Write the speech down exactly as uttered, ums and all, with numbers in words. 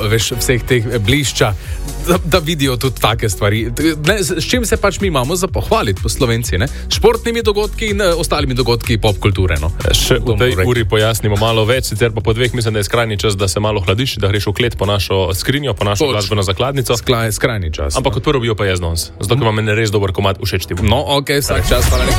veš, vseh teh blišča, da, da vidijo tudi take stvari. Ne, s čim se pač mi imamo za pohvaliti po Slovenci, ne? Športnimi dogodki in ostalimi dogodki pop kulture, no. Še v tej uri pojasnimo malo več, sicer pa po dveh mislim, da je skrajni čas, da se malo hladiš, da greš v klet po našo skrinjo, po našo glasbeno zakladnico. Skla, skrajni čas. Ampak kot prvo bil pa jaz danes, zato ker vam je res dober komad všeč ti bo. No, ok, vsak čas, hvala lepa.